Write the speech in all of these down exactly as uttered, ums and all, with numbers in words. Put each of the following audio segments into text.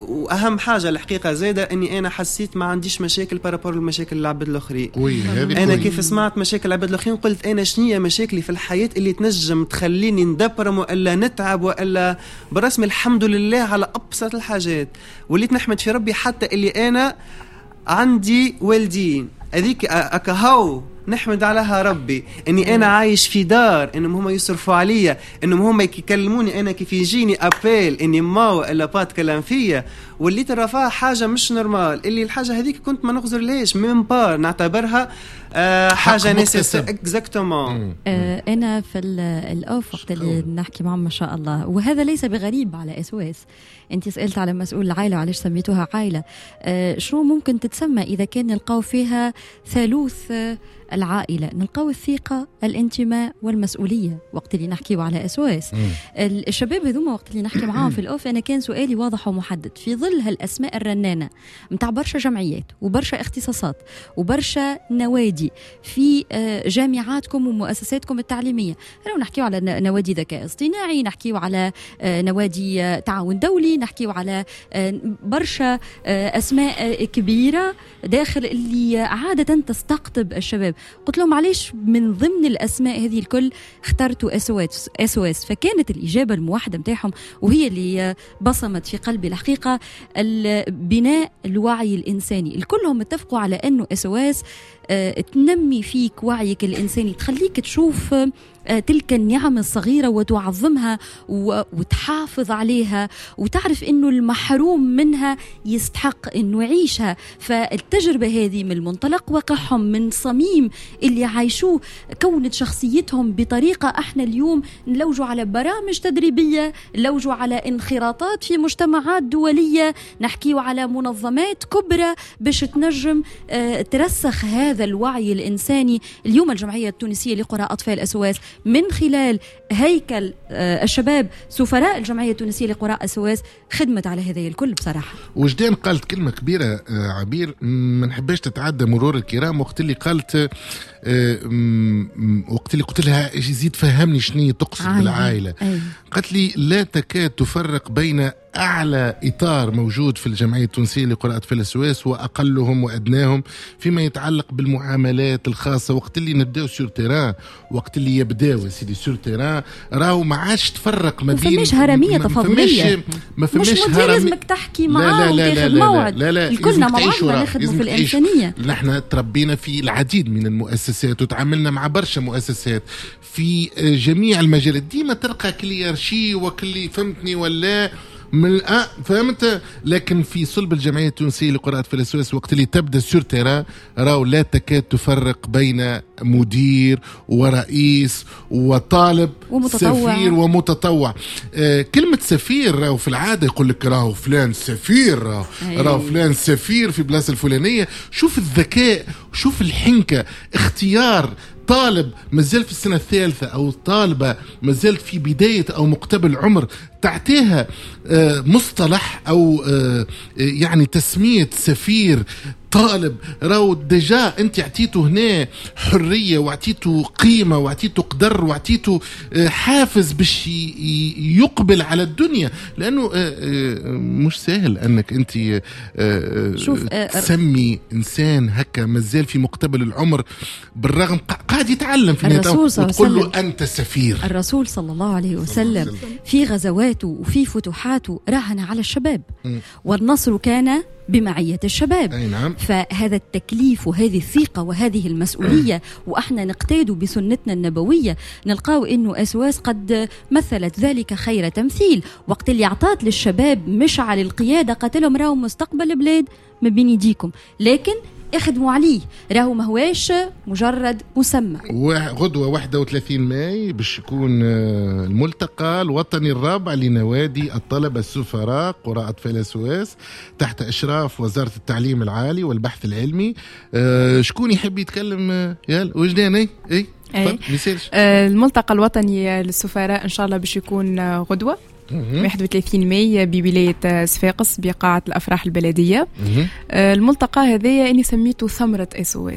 واهم حاجه الحقيقه زاده اني انا حسيت ما عنديش مشاكل بارابور المشاكل العباد الاخرين. انا كيف سمعت مشاكل العباد الاخرين قلت انا شنية مشاكلي في الحياه اللي تنجم تخليني ندبرم والا نتعب والا برسمي الحمد لله على ابسط الحاجات. وليت نحمد في ربي حتى اللي انا عندي والدين هذيك اكهو نحمد عليها ربي اني انا عايش في دار انهم هم يصرفوا عليا، انهم هم يكلموني انا كيف يجيني ابيل اني ما الا بات كلام فيا. واللي ترى فيها حاجه مش نورمال اللي الحاجه هذيك كنت ما نغزر ليش من بار نعتبرها آه حاجه ناس اكزاكتومون. آه انا في الاوف وقت اللي نحكي معهم ما شاء الله، وهذا ليس بغريب على اس او اس. انت سالت على مسؤول العائله وعلاش سميتوها عائله. آه شنو ممكن تتسمى اذا كان نلقاو فيها ثالوث آه العائلة؟ نلقاو الثقة، الانتماء والمسؤولية. وقت اللي نحكيو على اس او اس الشباب هذوما وقت اللي نحكي معاهم في الاوف انا كان سؤالي واضح ومحدد في ظل هالاسماء الرنانة متاع برشا جمعيات وبرشا اختصاصات وبرشا نوادي في جامعاتكم ومؤسساتكم التعليمية. لو نحكيو على نوادي ذكاء اصطناعي، نحكيو على نوادي تعاون دولي، نحكيو على برشا اسماء كبيرة داخل اللي عادة تستقطب الشباب. قلت لهم علاش من ضمن الأسماء هذه الكل اخترتوا اس او اس؟ فكانت الإجابة الموحدة متاعهم وهي اللي بصمت في قلبي الحقيقة، بناء الوعي الإنساني. الكلهم اتفقوا على أنه اس او اس تنمي فيك وعيك الإنساني، تخليك تشوف تلك النعم الصغيرة وتعظمها وتحافظ عليها وتعرف أنه المحروم منها يستحق أنه يعيشها. فالتجربة هذه من المنطلق وقعهم من صميم اللي عايشوه كونت شخصيتهم بطريقة احنا اليوم نلوجوا على برامج تدريبية، نلوجوا على انخراطات في مجتمعات دولية، نحكيو على منظمات كبرى باش تنجم ترسخ هذا الوعي الإنساني. اليوم الجمعية التونسية لقراء أطفال اس او اس من خلال هيكل الشباب سفراء الجمعية التونسية لقراء اس او اس خدمت على هذا الكل بصراحة. وجدان قالت كلمة كبيرة عبير ما نحبش تتعدى مرور الكرام، وقت اللي قالت وقت اللي قلت لها يزيد فهمني شنو تقصد عايلة. بالعائلة أي. قالت لي لا تكاد تفرق بين أعلى إطار موجود في الجمعية التونسية لقراءة أطفال اس او اس وأقلهم وأدناهم فيما يتعلق بالمعاملات الخاصة. وقت اللي نبداو سور تيران، وقت اللي يبداو سيدي سور تيران راهو ما عادش تفرق ما بين فماش هرمية تفاضلية، ما فماش مش مدير لازمك تحكي معاه وتاخذ موعد. لا لا الكلنا موعدنا نخدموا في الإنسانية. نحن تربينا في العديد من المؤسسات وتعاملنا مع برشا مؤسسات في جميع المجالات، ديما تلقى كليارشي وكلي فهمتني ولا من أه فهمت. لكن في صلب الجمعية التونسية لقراءة في اس او اس وقت اللي تبدأ سور تيران راو لا تكاد تفرق بين مدير ورئيس وطالب ومتطوع. سفير ومتطوع. آه كلمة سفير راو في العادة يقول لك راو فلان سفير، راو, راو فلان سفير في بلاصة الفلانية. شوف الذكاء، شوف الحنكة، اختيار طالب مازال في السنة الثالثة أو طالبة مازالت في بداية أو مقتبل عمر تعطيها مصطلح أو يعني تسمية سفير طالب. راو دجا انت عطيته هنا حرية وعطيته قيمة وعطيته قدر وعطيته حافز باش يقبل على الدنيا، لأنه مش سهل أنك انت تسمي إنسان هكا مازال في مقتبل العمر بالرغم قاعد يتعلم في نهاية وتقول له أنت سفير. الرسول صلى الله عليه وسلم في غزواته وفي فتوحاته راهن على الشباب م. والنصر كان بمعية الشباب. نعم. فهذا التكليف وهذه الثقة وهذه المسؤولية وإحنا نقتاد بسنتنا النبوية نلقاو إنه اس او اس قد مثلت ذلك خير تمثيل. وقت اللي أعطات للشباب مشعل القيادة قتلهم راهو مستقبل البلاد ما بين يديكم، لكن اخدموا عليه راهو ما هواش مجرد مسمى. غدوة واحد وثلاثين ماي باش يكون الملتقى الوطني الرابع لنوادي الطلبة السفراء قراء أطفال اس او اس تحت إشراف وزارة التعليم العالي والبحث العلمي. أه شكون يحب يتكلم؟ يلا وجدان. اي اي أه الملتقى الوطني للسفراء إن شاء الله باش يكون غدوة واحد وثلاثين ماي بولاية صفاقس بقاعة الأفراح البلدية. الملتقى هذايا أني سميته ثمرة اس او اس.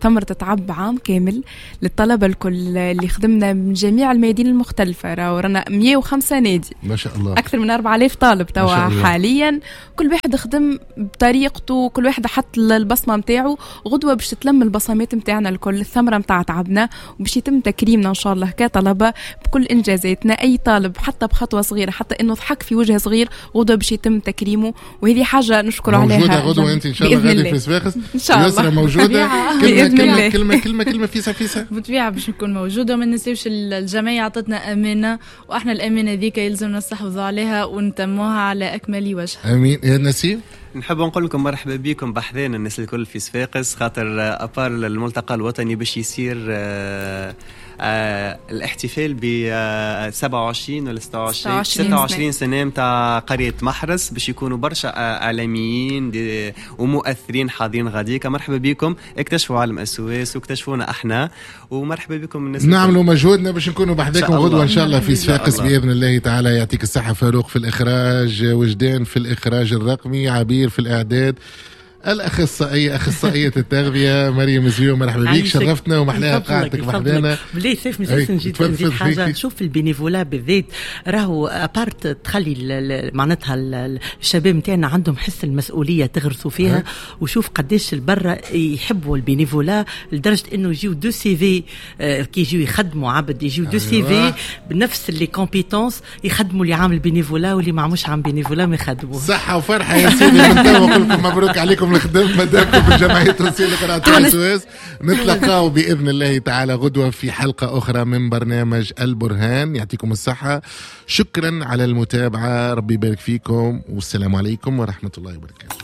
ثمرة تعب عام كامل للطلبة الكل اللي خدمنا من جميع الميادين المختلفة. رانا مية وخمسة نادي ما شاء الله، أكثر من أربعة آلاف طالب توا حاليا، كل واحد خدم بطريقته، كل واحد حط البصمة متاعه. غدوة باش تتلم البصمات متاعنا الكل، الثمرة متاع تعبنا، وباش يتم تكريمنا إن شاء الله كطلبة بكل إنجازاتنا. أي طالب حتى بخطوة صغيرة، حتى إنه ضحك في وجه صغير، غدوة باش يتم تكريمه، وهذه حاجة نشكر عليها. موجودة غدوة أنت إن شاء الله غادي في صفاقس إن شاء الله. يسرى موجودة. كلمة كلمة كلمة كلمة كلمة فيسا فيسا بالطبيعة باش نكون موجودة. وما ننساوش الجمعية عطتنا أمانة، وإحنا الأمانة ذيك يلزمنا نستحفظوا عليها ونتموها على أكمل وجه. آمين. يا نسيم، نحب نقول لكم مرحبا بكم بحذانا الناس الكل في صفاقس، خاطر أبار الملتقى الوطني باش يصير آه آه الاحتفال ب سبعة وعشرين ولا ستة وعشرين ستة وعشرين سنة متاع قرية محرز، باش يكونوا برشا اعلاميين ومؤثرين حاضرين غاديك. مرحبا بكم، اكتشفوا عالم اسواس واكتشفونا احنا، ومرحبا بكم الناس. نعملوا مجهودنا باش نكونوا بحذاكم غدوه ان شاء الله في صفاقس باذن الله تعالى. يعطيك الصحه. فاروق في الاخراج، وجدان في الاخراج الرقمي، عبير في الاعداد، الأخصائية أخصائية التغذية مريم زيو، مرحبا بك، شرفتنا ومحلاها قاعدتك بحدانا. بلي سيف نسيت نجيب نزيد حاجة. نشوف البينيفولا بالذات راهو أبارت تخلي معناتها الشباب نتاعنا عندهم حس المسؤولية تغرسوا فيها أه. وشوف قديش البرة يحبوا البينيفولا لدرجة إنه يجيو دو سي في آه كي يجيو يخدموا عبد يجيو دو سي في بنفس اللي كومبيتونس يخدموا اللي عامل بينيفولا واللي ما عموش عام بينيفولا ما يخدموا. صحة وفرحة يا سيدي. من توا نقول لكم مبروك عليكم الخدم مدامكم في الجمعية التونسية لقراءة السويس. نتلقاو بإذن الله تعالى غدوة في حلقة أخرى من برنامج البرهان. يعطيكم الصحة، شكرا على المتابعة، ربي يبارك فيكم، والسلام عليكم ورحمة الله وبركاته.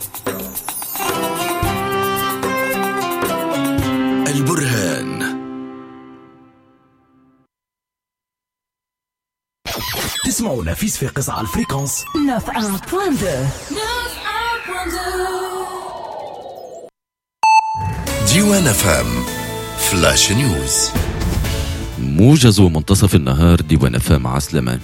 البرهان. تسمعونا في صفاقس على الفريكونس تسعة فاصلة اثنين. ديوان فام فلاش نيوز. موجز منتصف النهار. ديوان فام عسلمان.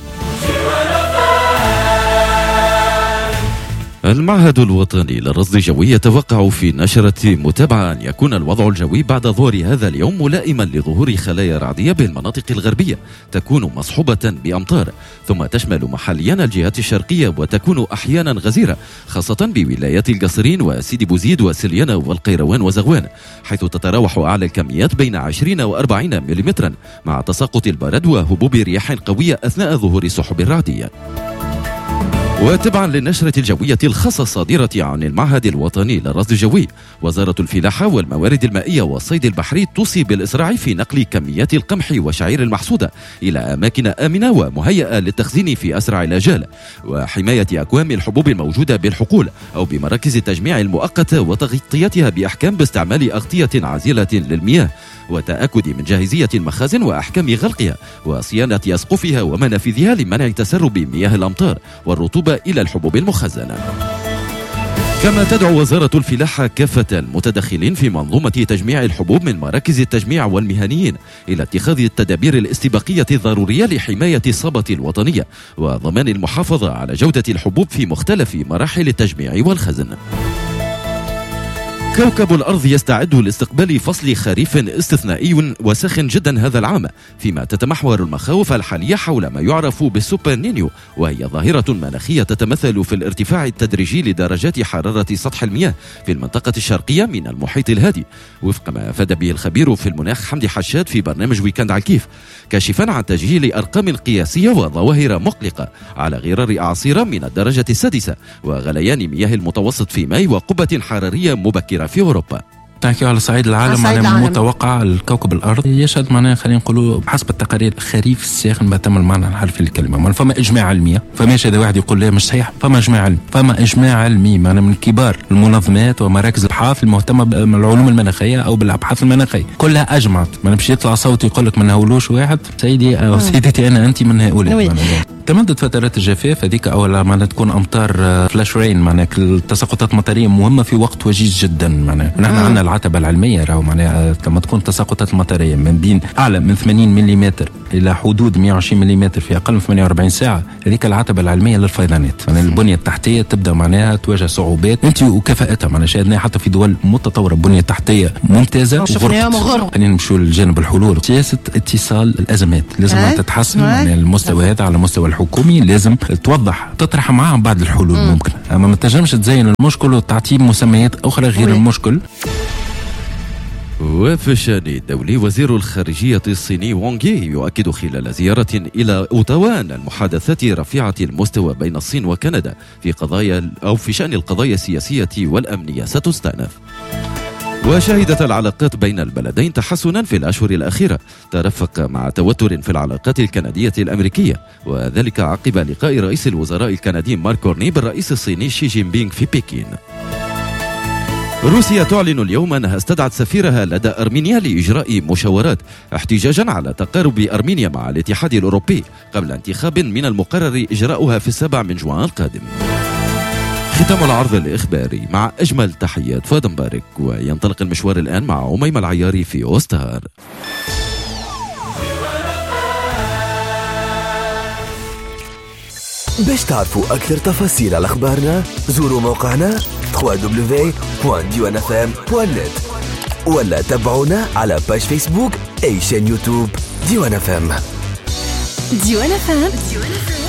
المعهد الوطني للرصد الجوي يتوقع في نشرة متابعة أن يكون الوضع الجوي بعد ظهر هذا اليوم ملائما لظهور خلايا رعدية بالمناطق الغربية تكون مصحوبة بأمطار، ثم تشمل محليا الجهات الشرقية وتكون أحيانا غزيرة، خاصة بولايات القصرين وسيدي بوزيد وسليانة والقيروان وزغوان، حيث تتراوح أعلى الكميات بين عشرين وأربعين مليمترا، مع تساقط البرد وهبوب رياح قوية أثناء ظهور السحب الرعدية. وتبعا للنشرة الجوية الخاصة الصادرة عن المعهد الوطني للرصد الجوي، وزارة الفلاحة والموارد المائية والصيد البحري توصي بالإسراع في نقل كميات القمح والشعير المحصودة إلى أماكن آمنة ومهيئة للتخزين في أسرع الآجال، وحماية أكوام الحبوب الموجودة بالحقول أو بمراكز التجميع المؤقتة وتغطيتها بأحكام باستعمال أغطية عازلة للمياه، وتأكد من جاهزية المخازن وأحكام غلقها وصيانة أسقفها ومنافذها لمنع تسرب مياه الأمطار والرطوبة إلى الحبوب المخزنة. كما تدعو وزارة الفلاحة كافة المتدخلين في منظومة تجميع الحبوب من مراكز التجميع والمهنيين إلى اتخاذ التدابير الاستباقية الضرورية لحماية الصبة الوطنية وضمان المحافظة على جودة الحبوب في مختلف مراحل التجميع والخزن. كوكب الأرض يستعد لاستقبال فصل خريف استثنائي وساخن جدا هذا العام، فيما تتمحور المخاوف الحالية حول ما يعرف بالسوبر نينيو، وهي ظاهرة مناخية تتمثل في الارتفاع التدريجي لدرجات حرارة سطح المياه في المنطقة الشرقية من المحيط الهادي، وفق ما أفاد به الخبير في المناخ حمدي حشاد في برنامج ويكند على الكيف، كاشفا عن تسجيل أرقام قياسية وظواهر مقلقة على غرار أعاصير من الدرجة السادسة وغليان مياه المتوسط في ماي وقبة حرارية مبكرة في أوروبا. تحكي على صعيد العالم معناها متوقع الكوكب الأرض يشهد معناها خلينا نقولوا حسب التقارير خريف الساخن بتم المعنى الحرفي للكلمة. ما فما إجماع علمي، فماش هذا واحد يقول لا مش صحيح، فما إجماع علمي، فما إجماع علمي معنا من كبار المنظمات ومراكز الأبحاث المهتمة بالعلوم المناخية أو بالأبحاث المناخية كلها أجمعت. ما نمشي يطلع صوت يقول لك من هؤلاء واحد سيدي أو سيدتي أنا أنت من هؤلاء. تمدد فترات الجفاف هذيك أول ما تكون أمطار فلاش رين معناها التساقطات مطرية مهمة في وقت وجيز جدا. معناها نحن عندنا العتبة العلمية راهو معناها لما تكون التساقطات المطرية من بين أعلى من ثمانين ملم إلى حدود مئة وعشرين ملم في أقل من ثمانية وأربعين ساعة، هذيك العتبة العلمية للفيضانات. يعني البنية التحتية تبدأ معناها تواجه صعوبات أنت وكفاءتها. معناها شاهدناها حتى في في دول متطوره بنيه تحتيه ممتازه. خلينا نمشوا لجانب الحلول. سياسه اتصال الازمات لازم تتحسن من المستوى هذا على المستوى الحكومي، لازم توضح تطرح معاهم بعض الحلول مم. ممكن، اما ما تنجمش تزين المشكل وتعطيه مسميات اخرى غير وي. المشكل. وفي الشأن الدولي، وزير الخارجية الصيني وونغ يي يؤكد خلال زيارة إلى أوتاوا أن المحادثات رفيعة المستوى بين الصين وكندا في قضايا أو في شأن القضايا السياسية والأمنية ستستأنف. وشهدت العلاقات بين البلدين تحسنا في الأشهر الأخيرة ترفق مع توتر في العلاقات الكندية الأمريكية، وذلك عقب لقاء رئيس الوزراء الكندي مارك كورني بالرئيس الصيني شي جين بينغ في بكين. روسيا تعلن اليوم أنها استدعت سفيرها لدى أرمينيا لإجراء مشاورات احتجاجا على تقارب أرمينيا مع الاتحاد الأوروبي قبل انتخاب من المقرر إجراؤها في السابع من جوان القادم. ختام العرض الإخباري مع أجمل تحيات فؤاد مبارك، وينطلق المشوار الآن مع أميمة العياري في أوستار. باش تعرفوا أكثر تفاصيل على أخبارنا زوروا موقعنا دبليو دبليو دبليو دوت ديوان اف ام دوت نت ولا تابعونا على باج فيسبوك أي شان يوتيوب ديوان اف ام. ديوان اف ام